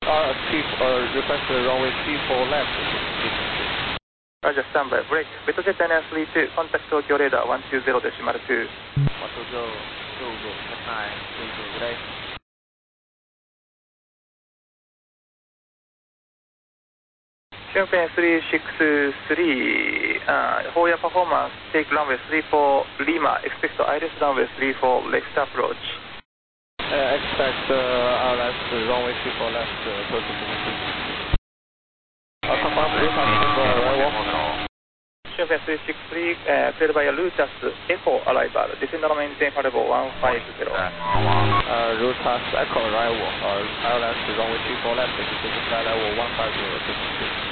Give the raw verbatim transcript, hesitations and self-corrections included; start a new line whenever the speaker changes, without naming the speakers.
Uh, T, uh, request runway T four left.
Roger, standby. Break. Betjet Diner three two. Contact Tokyo Radar one two zero decimal two.
one two zero, two zero, nine, three zero, good day.
Shunfen three six three. Uh, Hoya performance. Take runway three four Lima. Expect Iris runway three four left approach.
Uh, expect uh, our left uh, runway three four left, uh, Tokyo City. Uh, confirm request for arrival.
Shunfen three six three, uh, cleared by a Lutas Echo arrival. Descend and maintain level one five zero.
Uh, Lutas Echo arrival. Uh, our left runway three four left, descend level one five zero.